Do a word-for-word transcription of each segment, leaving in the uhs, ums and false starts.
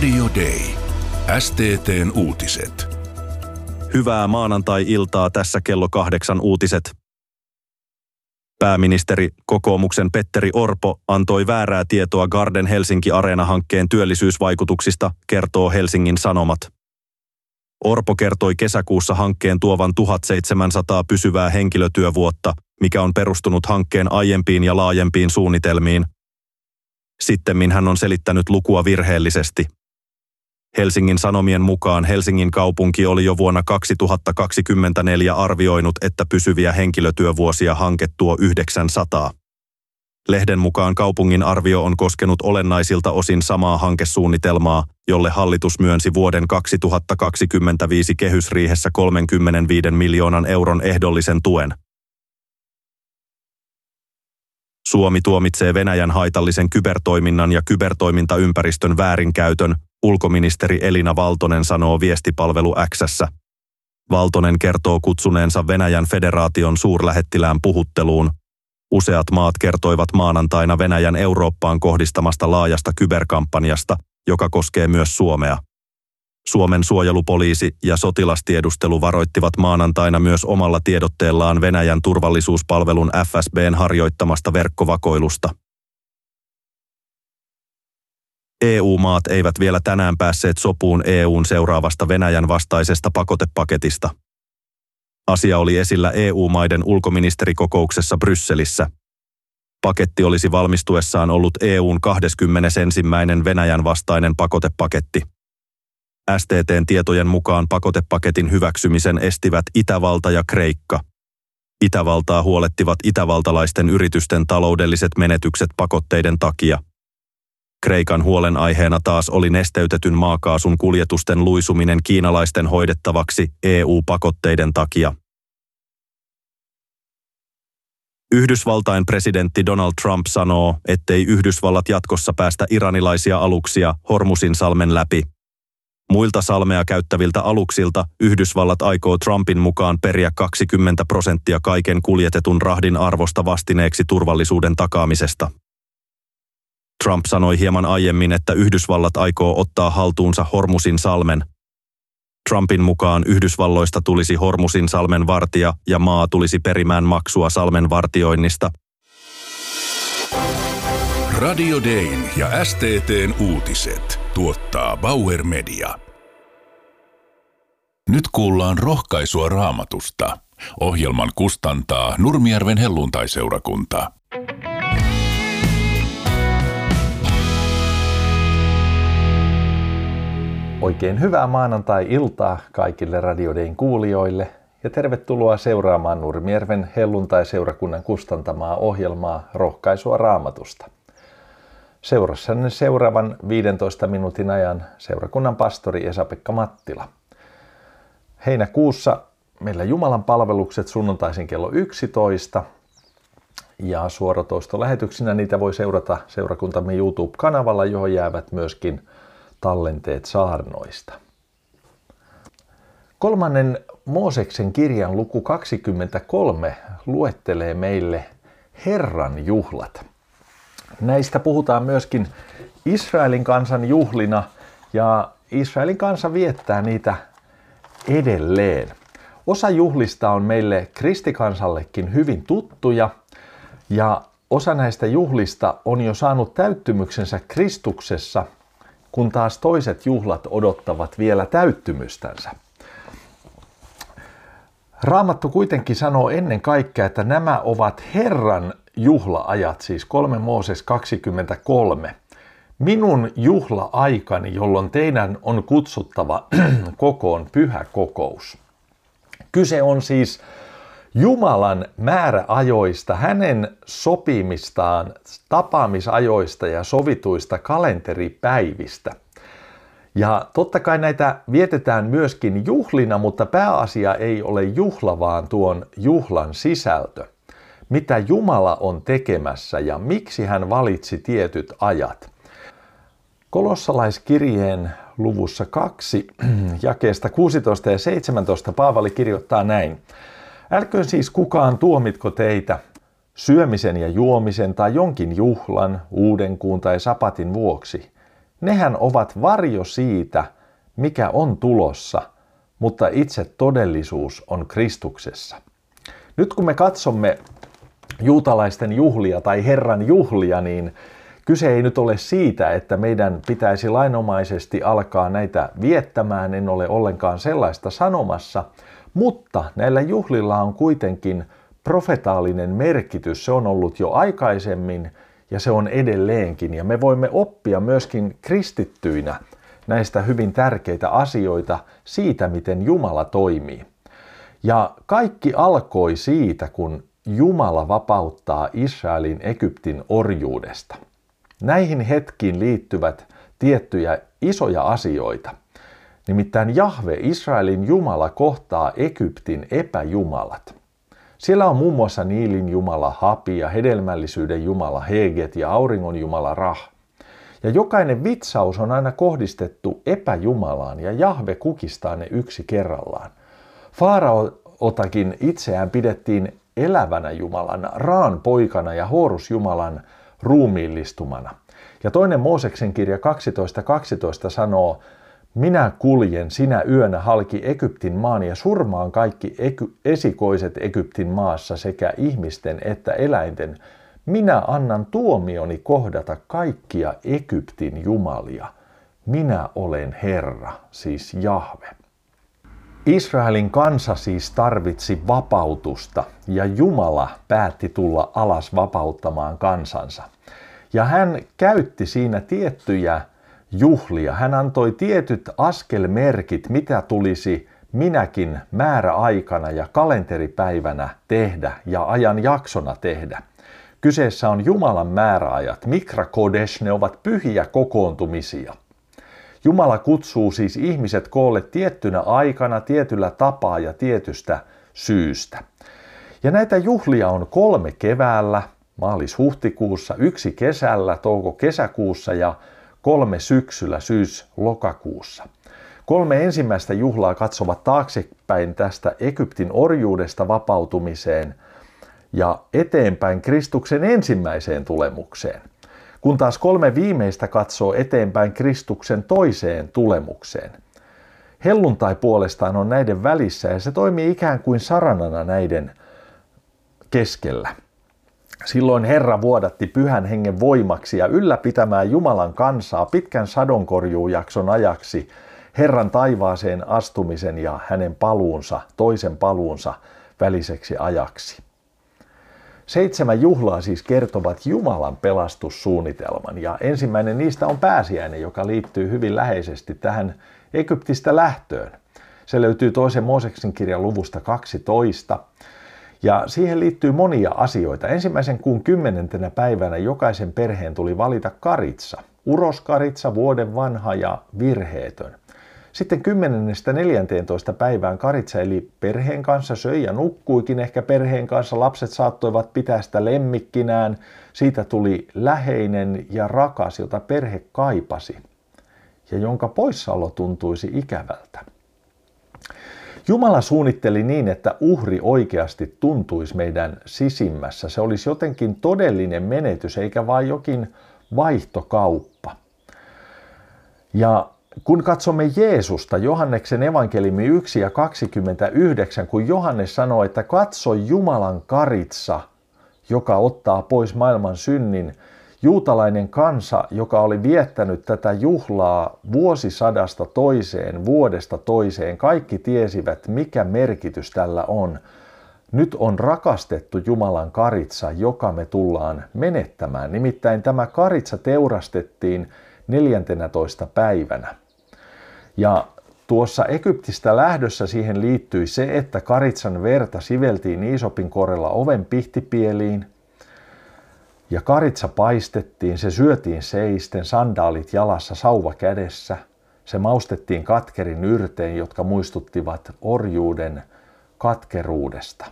Radio Day. S T T:n uutiset. Hyvää maanantai-iltaa, tässä kello kahdeksan uutiset. Pääministeri, kokoomuksen Petteri Orpo, antoi väärää tietoa Garden Helsinki Areena-hankkeen työllisyysvaikutuksista, kertoo Helsingin Sanomat. Orpo kertoi kesäkuussa hankkeen tuovan tuhatseitsemänsataa pysyvää henkilötyövuotta, mikä on perustunut hankkeen aiempiin ja laajempiin suunnitelmiin. Sittemmin hän on selittänyt lukua virheellisesti. Helsingin Sanomien mukaan Helsingin kaupunki oli jo vuonna kaksituhattakaksikymmentäneljä arvioinut, että pysyviä henkilötyövuosia hanke tuo yhdeksänsataa. Lehden mukaan kaupungin arvio on koskenut olennaisilta osin samaa hankesuunnitelmaa, jolle hallitus myönsi vuoden kaksituhattakaksikymmentäviisi kehysriihessä kolmekymmentäviisi miljoonan euron ehdollisen tuen. Suomi tuomitsee Venäjän haitallisen kybertoiminnan ja kybertoimintaympäristön väärinkäytön, ulkoministeri Elina Valtonen sanoo viestipalvelu X:ssä. Valtonen kertoo kutsuneensa Venäjän federaation suurlähettilään puhutteluun. Useat maat kertoivat maanantaina Venäjän Eurooppaan kohdistamasta laajasta kyberkampanjasta, joka koskee myös Suomea. Suomen suojelupoliisi ja sotilastiedustelu varoittivat maanantaina myös omalla tiedotteellaan Venäjän turvallisuuspalvelun F S B:n harjoittamasta verkkovakoilusta. E U-maat eivät vielä tänään päässeet sopuun E U:n seuraavasta Venäjän vastaisesta pakotepaketista. Asia oli esillä E U-maiden ulkoministerikokouksessa Brysselissä. Paketti olisi valmistuessaan ollut E U:n kaksikymmentäensimmäinen Venäjän vastainen pakotepaketti. S T T:n tietojen mukaan pakotepaketin hyväksymisen estivät Itävalta ja Kreikka. Itävaltaa huolettivat itävaltalaisten yritysten taloudelliset menetykset pakotteiden takia. Kreikan huolenaiheena taas oli nesteytetyn maakaasun kuljetusten luisuminen kiinalaisten hoidettavaksi E U-pakotteiden takia. Yhdysvaltain presidentti Donald Trump sanoo, ettei Yhdysvallat jatkossa päästä iranilaisia aluksia Hormuzinsalmen läpi. Muilta salmea käyttäviltä aluksilta Yhdysvallat aikoo Trumpin mukaan periä kaksikymmentä prosenttia kaiken kuljetetun rahdin arvosta vastineeksi turvallisuuden takaamisesta. Trump sanoi hieman aiemmin, että Yhdysvallat aikoo ottaa haltuunsa Hormuzinsalmen. Trumpin mukaan Yhdysvalloista tulisi Hormuzinsalmen vartija ja maa tulisi perimään maksua salmen vartioinnista. Radio Dayn ja S T T:n uutiset tuottaa Bauer Media. Nyt kuullaan rohkaisua Raamatusta. Ohjelman kustantaa Nurmijärven helluntai-seurakunta. Oikein hyvää maanantai-iltaa kaikille Radio Dayn kuulijoille ja tervetuloa seuraamaan Nurmijärven helluntai-seurakunnan kustantamaa ohjelmaa Rohkaisua Raamatusta. Seurassanne seuraavan viidentoista minuutin ajan seurakunnan pastori Esa-Pekka Mattila. Heinäkuussa meillä Jumalan palvelukset sunnuntaisin kello yksitoista ja suoratoistolähetyksinä niitä voi seurata seurakuntamme YouTube-kanavalla, johon jäävät myöskin tallenteet saarnoista. Kolmannen Mooseksen kirjan luku kaksikymmentäkolme luettelee meille Herran juhlat. Näistä puhutaan myöskin Israelin kansan juhlina ja Israelin kansa viettää niitä edelleen. Osa juhlista on meille kristikansallekin hyvin tuttuja ja osa näistä juhlista on jo saanut täyttymyksensä Kristuksessa, kun taas toiset juhlat odottavat vielä täyttymystänsä. Raamattu kuitenkin sanoo ennen kaikkea, että nämä ovat Herran juhlaajat, siis kolme Mooses kaksikymmentäkolme. Minun juhla-aikani, jolloin teidän on kutsuttava kokoon pyhä kokous. Kyse on siis Jumalan määräajoista, hänen sopimistaan, tapaamisajoista ja sovituista kalenteripäivistä. Ja totta kai näitä vietetään myöskin juhlina, mutta pääasia ei ole juhla, vaan tuon juhlan sisältö. Mitä Jumala on tekemässä ja miksi hän valitsi tietyt ajat. Kolossalaiskirjeen luvussa kaksi, jakeesta kuusitoista ja seitsemäntoista Paavali kirjoittaa näin. Älköön siis kukaan tuomitko teitä syömisen ja juomisen tai jonkin juhlan, uudenkuun tai sapatin vuoksi. nehän ovat varjo siitä, mikä on tulossa, mutta itse todellisuus on Kristuksessa. Nyt kun me katsomme juutalaisten juhlia tai Herran juhlia, niin kyse ei nyt ole siitä, että meidän pitäisi lainomaisesti alkaa näitä viettämään, en ole ollenkaan sellaista sanomassa, mutta näillä juhlilla on kuitenkin profetaalinen merkitys, se on ollut jo aikaisemmin ja se on edelleenkin, ja me voimme oppia myöskin kristittyinä näistä hyvin tärkeitä asioita siitä, miten Jumala toimii. Ja kaikki alkoi siitä, kun Jumala vapauttaa Israelin Egyptin orjuudesta. Näihin hetkiin liittyvät tiettyjä isoja asioita. Nimittäin Jahve, Israelin Jumala, kohtaa Egyptin epäjumalat. Siellä on muun muassa Niilin Jumala Hapi ja hedelmällisyyden Jumala Heget ja auringon Jumala Rah. Ja jokainen vitsaus on aina kohdistettu epäjumalaan ja Jahve kukistaa ne yksi kerrallaan. Faaraotakin itseään pidettiin elävänä Jumalana, Raan poikana ja Horus-Jumalan ruumiillistumana. Ja toinen Mooseksen kirja kaksitoista kaksitoista sanoo, minä kuljen sinä yönä halki Egyptin maan ja surmaan kaikki eky- esikoiset Egyptin maassa sekä ihmisten että eläinten. Minä annan tuomioni kohdata kaikkia Egyptin jumalia. Minä olen Herra, siis Jahve. Israelin kansa siis tarvitsi vapautusta ja Jumala päätti tulla alas vapauttamaan kansansa. Ja hän käytti siinä tiettyjä juhlia. Hän antoi tietyt askelmerkit, mitä tulisi minäkin määräaikana ja kalenteripäivänä tehdä ja ajan jaksona tehdä. Kyseessä on Jumalan määräajat. Mikra Kodesh, ne ovat pyhiä kokoontumisia. Jumala kutsuu siis ihmiset koolle tiettynä aikana, tietyllä tapaa ja tietystä syystä. Ja näitä juhlia on kolme keväällä, maalis-huhtikuussa, yksi kesällä, touko-kesäkuussa ja kolme syksyllä, syys-lokakuussa. Kolme ensimmäistä juhlaa katsovat taaksepäin tästä Egyptin orjuudesta vapautumiseen ja eteenpäin Kristuksen ensimmäiseen tulemukseen, kun taas kolme viimeistä katsoo eteenpäin Kristuksen toiseen tulemukseen. Helluntai puolestaan on näiden välissä ja se toimii ikään kuin saranana näiden keskellä. Silloin Herra vuodatti Pyhän Hengen voimaksi ja ylläpitämään Jumalan kansaa pitkän sadonkorjuujakson ajaksi Herran taivaaseen astumisen ja hänen paluunsa, toisen paluunsa väliseksi ajaksi. Seitsemän juhlaa siis kertovat Jumalan pelastussuunnitelman ja ensimmäinen niistä on pääsiäinen, joka liittyy hyvin läheisesti tähän Egyptistä lähtöön. Se löytyy toisen Mooseksen kirjan luvusta kaksitoista ja siihen liittyy monia asioita. Ensimmäisen kuun kymmenentenä päivänä jokaisen perheen tuli valita karitsa, uroskaritsa, vuoden vanha ja virheetön. Sitten kymmenennestä neljänteentoista päivään karitsa eli perheen kanssa, söi ja nukkuikin ehkä perheen kanssa. Lapset saattoivat pitää sitä lemmikkinään. Siitä tuli läheinen ja rakas, jota perhe kaipasi ja jonka poissaolo tuntuisi ikävältä. Jumala suunnitteli niin, että uhri oikeasti tuntuisi meidän sisimmässä. Se olisi jotenkin todellinen menetys eikä vain jokin vaihtokauppa. Ja kun katsomme Jeesusta, Johanneksen evankeliumi yksi ja kaksikymmentäyhdeksän, kun Johannes sanoo, että katso Jumalan karitsa, joka ottaa pois maailman synnin, juutalainen kansa, joka oli viettänyt tätä juhlaa vuosisadasta toiseen, vuodesta toiseen, kaikki tiesivät, mikä merkitys tällä on. Nyt on rakastettu Jumalan karitsa, joka me tullaan menettämään. Nimittäin tämä karitsa teurastettiin neljäntenätoista päivänä. Ja tuossa Egyptistä lähdössä siihen liittyi se, että karitsan verta siveltiin Iisopin korella oven pihtipieliin. Ja karitsa paistettiin, se syötiin seisten, sandaalit jalassa, sauva kädessä. Se maustettiin katkerin yrteen, jotka muistuttivat orjuuden katkeruudesta.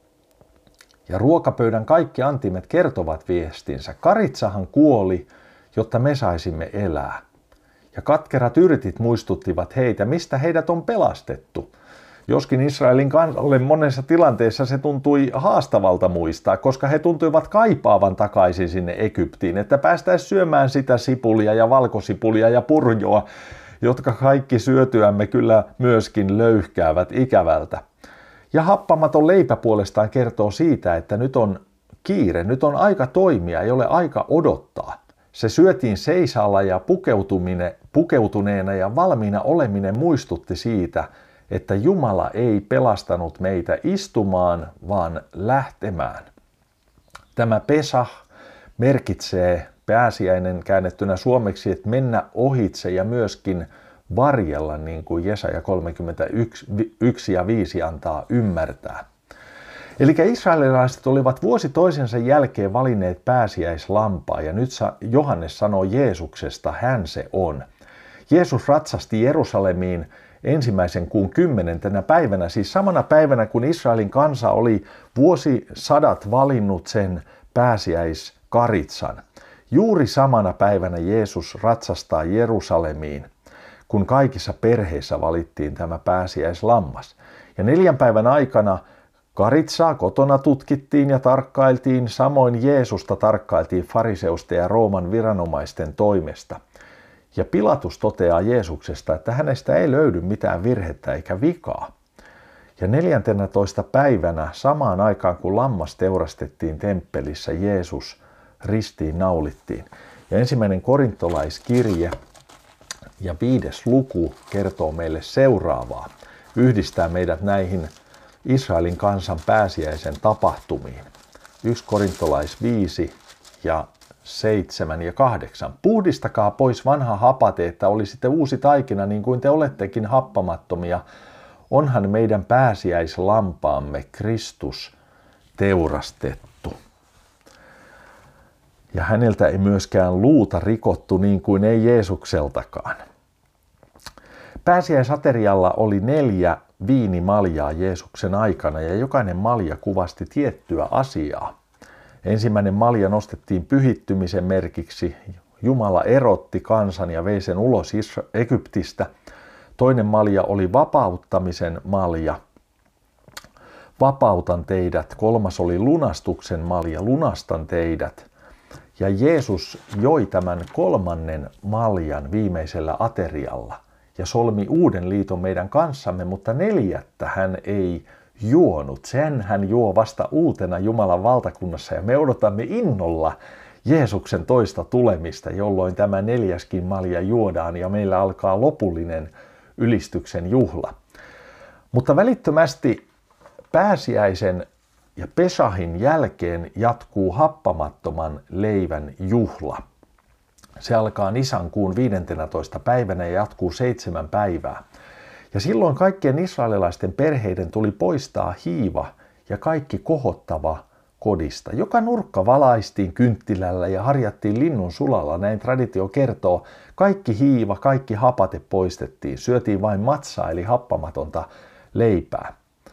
Ja ruokapöydän kaikki antimet kertovat viestinsä. Karitsahan kuoli, jotta me saisimme elää. Ja katkerat yrtit muistuttivat heitä, mistä heidät on pelastettu. Joskin Israelin kansalle monessa tilanteessa se tuntui haastavalta muistaa, koska he tuntuivat kaipaavan takaisin sinne Egyptiin, että päästäisiin syömään sitä sipulia ja valkosipulia ja purjoa, jotka kaikki syötyämme kyllä myöskin löyhkäävät ikävältä. Ja happamaton leipä puolestaan kertoo siitä, että nyt on kiire, nyt on aika toimia, ei ole aika odottaa. Se syötiin seisalla ja pukeutuneena ja valmiina oleminen muistutti siitä, että Jumala ei pelastanut meitä istumaan, vaan lähtemään. Tämä Pesach merkitsee pääsiäinen käännettynä suomeksi, että mennä ohitse ja myöskin varjella, niin kuin Jesaja kolmekymmentäyksi ja viisi antaa ymmärtää. Eli israelilaiset olivat vuosi toisensa jälkeen valinneet pääsiäislampaa, ja nyt Johannes sanoo Jeesuksesta, hän se on. Jeesus ratsasti Jerusalemiin ensimmäisen kuun kymmenentenä päivänä, siis samana päivänä kun Israelin kansa oli vuosisadat valinnut sen pääsiäiskaritsan. Juuri samana päivänä Jeesus ratsastaa Jerusalemiin, kun kaikissa perheissä valittiin tämä pääsiäislammas. Ja neljän päivän aikana karitsaa kotona tutkittiin ja tarkkailtiin, samoin Jeesusta tarkkailtiin fariseusten ja Rooman viranomaisten toimesta. Ja Pilatus toteaa Jeesuksesta, että hänestä ei löydy mitään virhettä eikä vikaa. Ja neljäntenätoista päivänä samaan aikaan kun lammas teurastettiin temppelissä, Jeesus ristiin naulittiin. Ja ensimmäinen korintolaiskirje ja viides luku kertoo meille seuraavaa. Yhdistää meidät näihin Israelin kansan pääsiäisen tapahtumiin. yksi korintolais viisi ja seitsemän ja kahdeksan. Puhdistakaa pois vanha hapate, että olisitte uusi taikina niin kuin te olettekin happamattomia. Onhan meidän pääsiäislampaamme Kristus teurastettu. Ja häneltä ei myöskään luuta rikottu niin kuin ei Jeesukseltakaan. Pääsiäisaterialla oli neljä viinimaljaa Jeesuksen aikana ja jokainen malja kuvasti tiettyä asiaa. Ensimmäinen malja nostettiin pyhittymisen merkiksi. Jumala erotti kansan ja vei sen ulos Egyptistä. Toinen malja oli vapauttamisen malja. Vapautan teidät. Kolmas oli lunastuksen malja. Lunastan teidät. Ja Jeesus joi tämän kolmannen maljan viimeisellä aterialla ja solmi uuden liiton meidän kanssamme, mutta neljättä hän ei juonut. Sen hän juo vasta uutena Jumalan valtakunnassa ja me odotamme innolla Jeesuksen toista tulemista, jolloin tämä neljäskin malja juodaan ja meillä alkaa lopullinen ylistyksen juhla. Mutta välittömästi pääsiäisen ja Pesahin jälkeen jatkuu happamattoman leivän juhla. Se alkaa Nisan kuun viidentenätoista päivänä ja jatkuu seitsemän päivää. Ja silloin kaikkien israelilaisten perheiden tuli poistaa hiiva ja kaikki kohottava kodista. Joka nurkka valaistiin kynttilällä ja harjattiin linnun sulalla, näin traditio kertoo. Kaikki hiiva, kaikki hapate poistettiin, syötiin vain matsaa eli happamatonta leipää.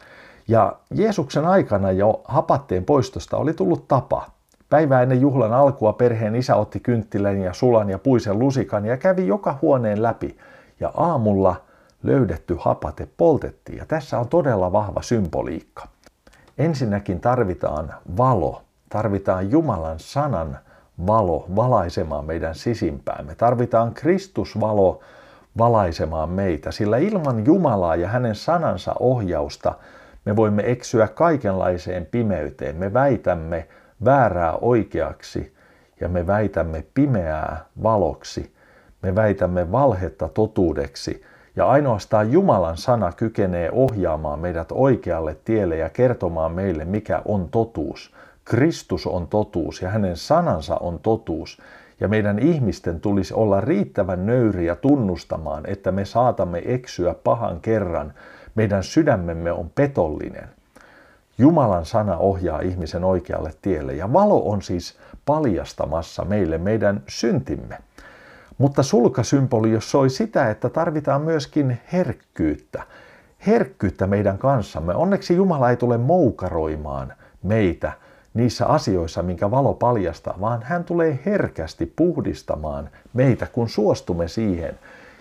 Ja Jeesuksen aikana jo hapatteen poistosta oli tullut tapa. Päivää ennen juhlan alkua perheen isä otti kynttilän ja sulan ja puisen lusikan ja kävi joka huoneen läpi. Ja aamulla löydetty hapate poltettiin. Ja tässä on todella vahva symboliikka. Ensinnäkin tarvitaan valo. Tarvitaan Jumalan sanan valo valaisemaan meidän sisimpäämme. Tarvitaan Kristusvalo valaisemaan meitä, sillä ilman Jumalaa ja hänen sanansa ohjausta me voimme eksyä kaikenlaiseen pimeyteen. Me väitämme väärää oikeaksi ja me väitämme pimeää valoksi. Me väitämme valhetta totuudeksi ja ainoastaan Jumalan sana kykenee ohjaamaan meidät oikealle tielle ja kertomaan meille, mikä on totuus. Kristus on totuus ja hänen sanansa on totuus. Ja meidän ihmisten tulisi olla riittävän nöyriä tunnustamaan, että me saatamme eksyä pahan kerran. Meidän sydämemme on petollinen. Jumalan sana ohjaa ihmisen oikealle tielle ja valo on siis paljastamassa meille meidän syntimme. Mutta sulkasymboli soi sitä, että tarvitaan myöskin herkkyyttä. Herkkyyttä meidän kanssamme. Onneksi Jumala ei tule moukaroimaan meitä niissä asioissa, minkä valo paljastaa, vaan hän tulee herkästi puhdistamaan meitä, kun suostumme siihen.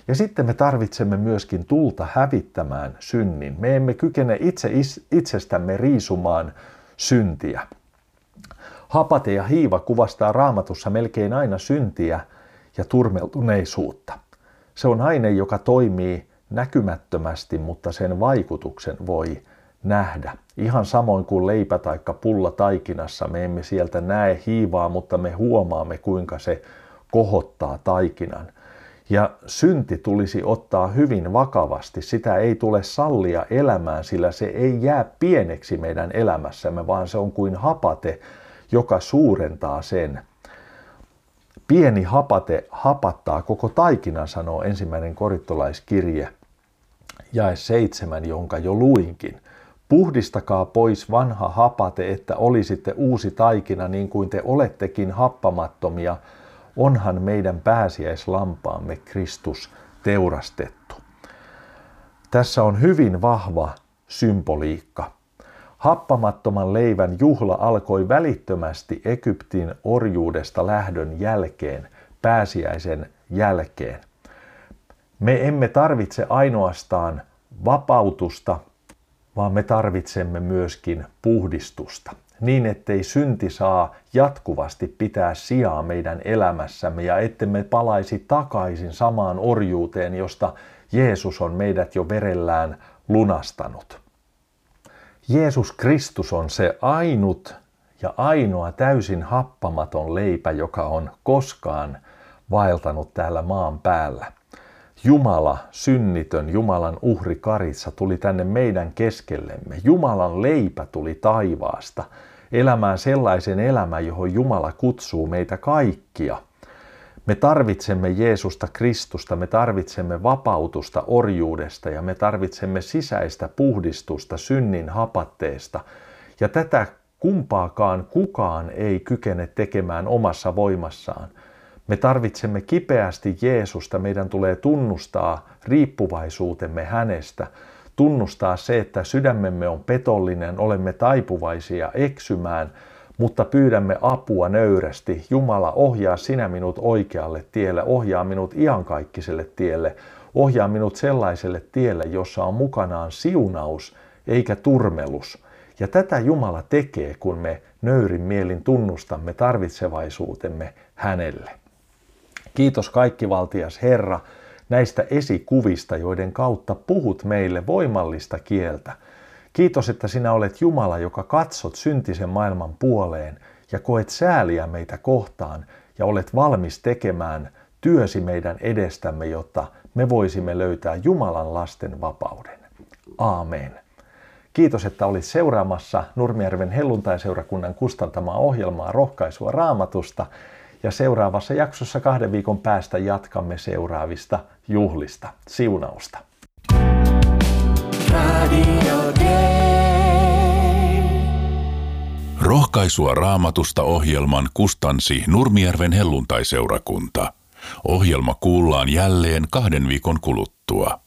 Ja sitten me tarvitsemme myöskin tulta hävittämään synnin. Me emme kykene itse itsestämme riisumaan syntiä. Hapate ja hiiva kuvastaa Raamatussa melkein aina syntiä ja turmeltuneisuutta. Se on aine, joka toimii näkymättömästi, mutta sen vaikutuksen voi nähdä. Ihan samoin kuin leipä tai pulla taikinassa, me emme sieltä näe hiivaa, mutta me huomaamme, kuinka se kohottaa taikinan. Ja synti tulisi ottaa hyvin vakavasti. Sitä ei tule sallia elämään, sillä se ei jää pieneksi meidän elämässämme, vaan se on kuin hapate, joka suurentaa sen. Pieni hapate hapattaa koko taikinan, sanoo ensimmäinen korintolaiskirje, jae seitsemän, jonka jo luinkin. Puhdistakaa pois vanha hapate, että olisitte uusi taikina, niin kuin te olettekin happamattomia. Onhan meidän pääsiäislampaamme Kristus teurastettu. Tässä on hyvin vahva symboliikka. Happamattoman leivän juhla alkoi välittömästi Egyptin orjuudesta lähdön jälkeen, pääsiäisen jälkeen. Me emme tarvitse ainoastaan vapautusta, vaan me tarvitsemme myöskin puhdistusta, niin ettei synti saa jatkuvasti pitää sijaa meidän elämässämme ja ettemme palaisi takaisin samaan orjuuteen, josta Jeesus on meidät jo verellään lunastanut. Jeesus Kristus on se ainut ja ainoa täysin happamaton leipä, joka on koskaan vaeltanut täällä maan päällä. Jumala, synnitön Jumalan uhri Karitsa, tuli tänne meidän keskellemme. Jumalan leipä tuli taivaasta elämään sellaisen elämän, johon Jumala kutsuu meitä kaikkia. Me tarvitsemme Jeesusta Kristusta, me tarvitsemme vapautusta orjuudesta ja me tarvitsemme sisäistä puhdistusta synnin hapatteesta. Ja tätä kumpaakaan kukaan ei kykene tekemään omassa voimassaan. Me tarvitsemme kipeästi Jeesusta, meidän tulee tunnustaa riippuvaisuutemme hänestä, tunnustaa se, että sydämemme on petollinen, olemme taipuvaisia eksymään, mutta pyydämme apua nöyrästi. Jumala, ohjaa sinä minut oikealle tielle, ohjaa minut iankaikkiselle tielle, ohjaa minut sellaiselle tielle, jossa on mukanaan siunaus eikä turmelus. Ja tätä Jumala tekee, kun me nöyrin mielin tunnustamme tarvitsevaisuutemme hänelle. Kiitos kaikkivaltias Herra näistä esikuvista, joiden kautta puhut meille voimallista kieltä. Kiitos, että sinä olet Jumala, joka katsot syntisen maailman puoleen ja koet sääliä meitä kohtaan ja olet valmis tekemään työsi meidän edestämme, jotta me voisimme löytää Jumalan lasten vapauden. Aamen. Kiitos, että olit seuraamassa Nurmijärven helluntaiseurakunnan kustantamaa ohjelmaa Rohkaisua Raamatusta. Ja seuraavassa jaksossa kahden viikon päästä jatkamme seuraavista juhlista. Siunausta. Rohkaisua Raamatusta ohjelman kustansi Nurmijärven helluntaiseurakunta. Ohjelma kuullaan jälleen kahden viikon kuluttua.